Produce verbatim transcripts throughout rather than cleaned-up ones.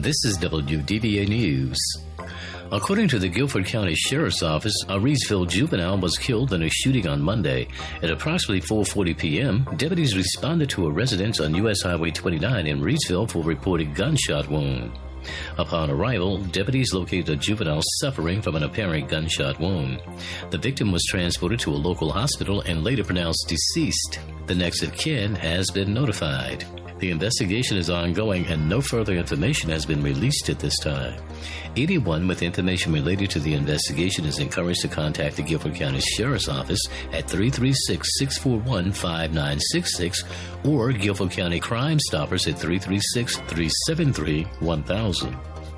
This is W D V A News. According to the Guilford County Sheriff's Office, a Reedsville juvenile was killed in a shooting on Monday. At approximately four forty p.m., deputies responded to a residence on U S Highway twenty-nine in Reedsville for a reported gunshot wound. Upon arrival, deputies located a juvenile suffering from an apparent gunshot wound. The victim was transported to a local hospital and later pronounced deceased. The next of kin has been notified. The investigation is ongoing and no further information has been released at this time. Anyone with information related to the investigation is encouraged to contact the Guilford County Sheriff's Office at three three six, six four one, five nine six six or Guilford County Crime Stoppers at three three six, three seven three, one thousand.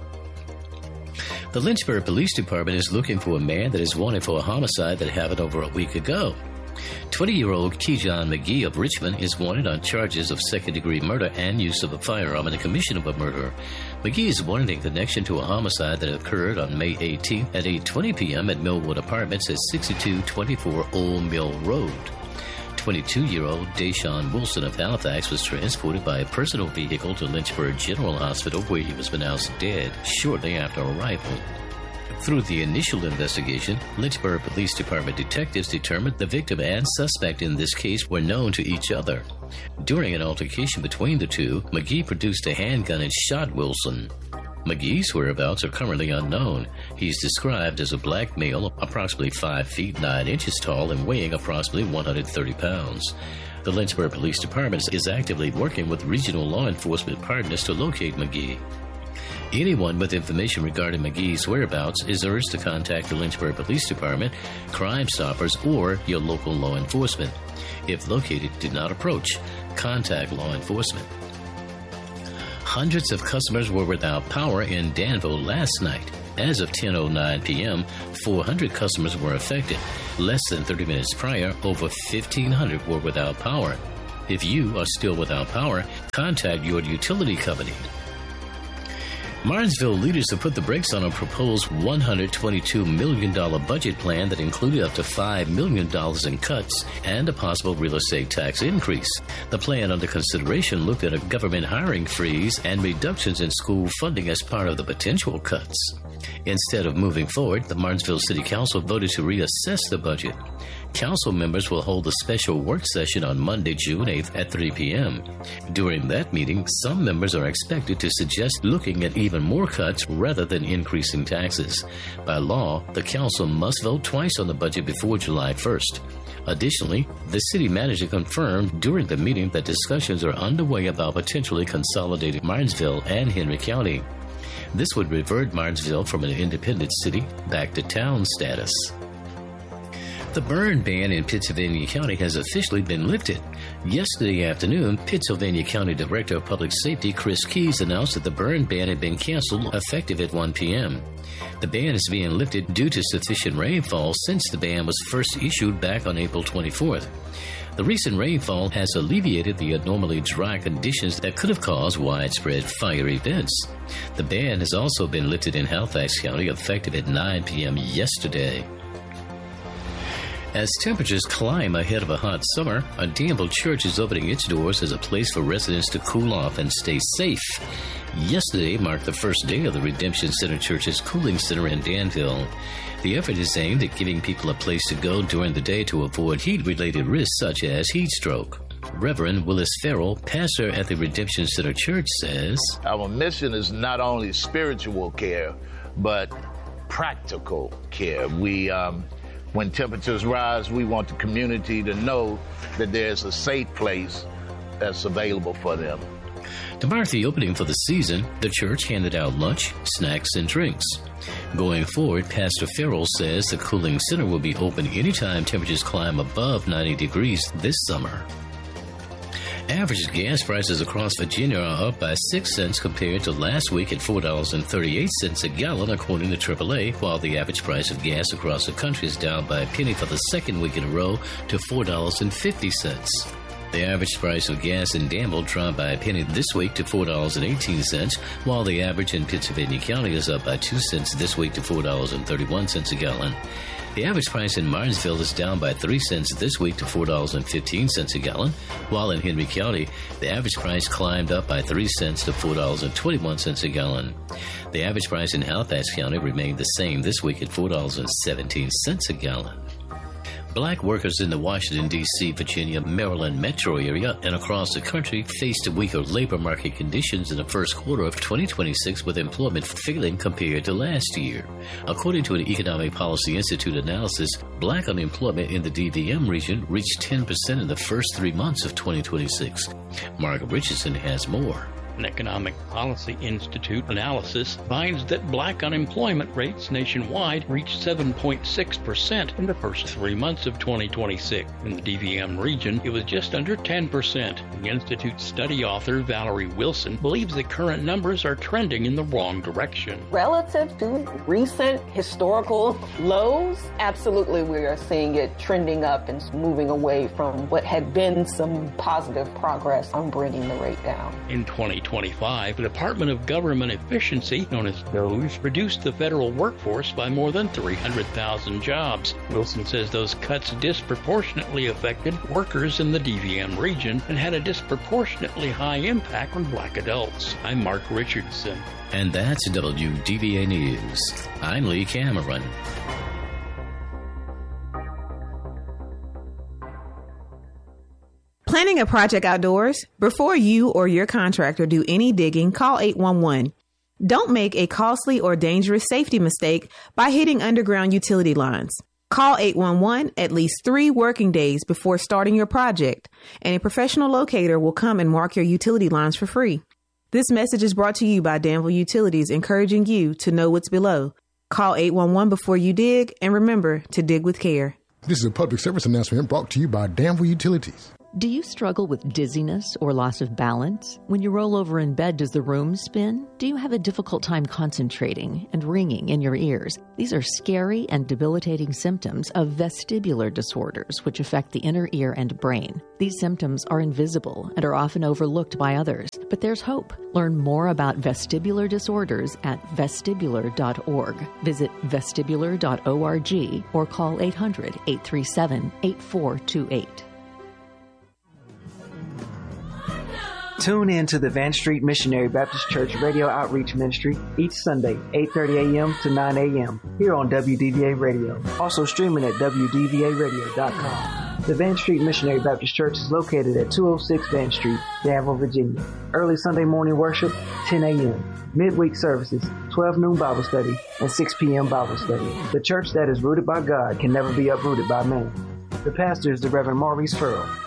The Lynchburg Police Department is looking for a man that is wanted for a homicide that happened over a week ago. twenty-year-old Kejon McGee of Richmond is wanted on charges of second-degree murder and use of a firearm in the commission of a murder. McGee is wanted in connection to a homicide that occurred on May eighteenth at eight twenty p.m. at Millwood Apartments at sixty-two twenty-four Old Mill Road. twenty-two-year-old Deshaun Wilson of Halifax was transported by a personal vehicle to Lynchburg General Hospital, where he was pronounced dead shortly after arrival. Through the initial investigation, Lynchburg Police Department detectives determined the victim and suspect in this case were known to each other. During an altercation between the two, McGee produced a handgun and shot Wilson. McGee's whereabouts are currently unknown. He's described as a black male, approximately five feet nine inches tall and weighing approximately one hundred thirty pounds. The Lynchburg Police Department is actively working with regional law enforcement partners to locate McGee. Anyone with information regarding McGee's whereabouts is urged to contact the Lynchburg Police Department, Crime Stoppers, or your local law enforcement. If located, do not approach. Contact law enforcement. Hundreds of customers were without power in Danville last night. As of ten oh nine p.m., four hundred customers were affected. Less than thirty minutes prior, over fifteen hundred were without power. If you are still without power, contact your utility company. Martinsville leaders have put the brakes on a proposed one hundred twenty-two million dollars budget plan that included up to five million dollars in cuts and a possible real estate tax increase. The plan under consideration looked at a government hiring freeze and reductions in school funding as part of the potential cuts. Instead of moving forward, the Martinsville City Council voted to reassess the budget. Council members will hold a special work session on Monday, June eighth at three p.m. During that meeting, some members are expected to suggest looking at even more cuts rather than increasing taxes. By law, the council must vote twice on the budget before July first. Additionally, the city manager confirmed during the meeting that discussions are underway about potentially consolidating Martinsville and Henry County. This would revert Martinsville from an independent city back to town status. The burn ban in Pittsylvania County has officially been lifted. Yesterday afternoon, Pittsylvania County Director of Public Safety Chris Keys announced that the burn ban had been canceled effective at one p.m. The ban is being lifted due to sufficient rainfall since the ban was first issued back on April twenty-fourth. The recent rainfall has alleviated the abnormally dry conditions that could have caused widespread fire events. The ban has also been lifted in Halifax County effective at nine p.m. yesterday. As temperatures climb ahead of a hot summer, a Danville church is opening its doors as a place for residents to cool off and stay safe. Yesterday marked the first day of the Redemption Center Church's Cooling Center in Danville. The effort is aimed at giving people a place to go during the day to avoid heat-related risks such as heat stroke. Reverend Willis Farrell, pastor at the Redemption Center Church, says, "Our mission is not only spiritual care, but practical care. We, um, when temperatures rise, we want the community to know that there's a safe place that's available for them." To mark the opening for the season, the church handed out lunch, snacks, and drinks. Going forward, Pastor Farrell says the cooling center will be open anytime temperatures climb above ninety degrees this summer. Average gas prices across Virginia are up by six cents compared to last week at four dollars and thirty-eight cents a gallon, according to triple A, while the average price of gas across the country is down by a penny for the second week in a row to four dollars and fifty cents. The average price of gas in Danville dropped by a penny this week to four dollars and eighteen cents, while the average in Pittsylvania County is up by two cents this week to four dollars and thirty-one cents a gallon. The average price in Martinsville is down by three cents this week to four dollars and fifteen cents a gallon, while in Henry County, the average price climbed up by three cents to four dollars and twenty-one cents a gallon. The average price in Halifax County remained the same this week at four dollars and seventeen cents a gallon. Black workers in the Washington, D C, Virginia, Maryland metro area and across the country faced weaker labor market conditions in the first quarter of twenty twenty-six, with employment failing compared to last year. According to an Economic Policy Institute analysis, black unemployment in the D V M region reached ten percent in the first three months of twenty twenty-six. Mark Richardson has more. An Economic Policy Institute analysis finds that black unemployment rates nationwide reached seven point six percent in the first three months of twenty twenty-six. In the D V M region, it was just under ten percent. The Institute study author Valerie Wilson believes the current numbers are trending in the wrong direction. Relative to recent historical lows, absolutely we are seeing it trending up and moving away from what had been some positive progress on bringing the rate down. In twenty twenty-five, the Department of Government Efficiency, known as D O E S, reduced the federal workforce by more than three hundred thousand jobs. Wilson says those cuts disproportionately affected workers in the D V M region and had a disproportionately high impact on black adults. I'm Mark Richardson. And that's W D V A News. I'm Lee Cameron. Planning a project outdoors? Before you or your contractor do any digging, call eight one one. Don't make a costly or dangerous safety mistake by hitting underground utility lines. Call eight one one at least three working days before starting your project, and a professional locator will come and mark your utility lines for free. This message is brought to you by Danville Utilities, encouraging you to know what's below. Call eight one one before you dig, and remember to dig with care. This is a public service announcement brought to you by Danville Utilities. Do you struggle with dizziness or loss of balance? When you roll over in bed, does the room spin? Do you have a difficult time concentrating and ringing in your ears? These are scary and debilitating symptoms of vestibular disorders, which affect the inner ear and brain. These symptoms are invisible and are often overlooked by others, but there's hope. Learn more about vestibular disorders at vestibular dot org. Visit vestibular dot org or call eight hundred, eight three seven, eight four two eight. Tune in to the Van Street Missionary Baptist Church Radio Outreach Ministry each Sunday, eight thirty a.m. to nine a.m. here on W D V A Radio. Also streaming at w d v a radio dot com. The Van Street Missionary Baptist Church is located at two oh six Van Street, Danville, Virginia. Early Sunday morning worship, ten a.m. Midweek services, twelve noon Bible study, and six p.m. Bible study. The church that is rooted by God can never be uprooted by man. The pastor is the Reverend Maurice Furrow.